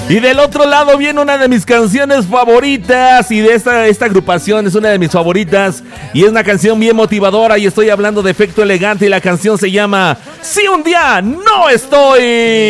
Y del otro lado viene una de mis canciones favoritas. Y de esta agrupación es una de mis favoritas. Y es una canción bien motivadora. Y estoy hablando de Efecto Elegante. Y la canción se llama Si un día no estoy.